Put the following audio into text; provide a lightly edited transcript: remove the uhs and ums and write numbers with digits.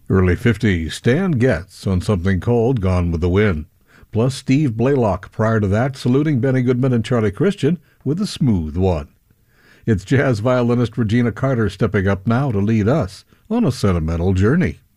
Early 50s, Stan Getz on Something Cold, Gone with the Wind. Plus Steve Blaylock prior to that, saluting Benny Goodman and Charlie Christian with a smooth one. It's jazz violinist Regina Carter stepping up now to lead us on a sentimental journey.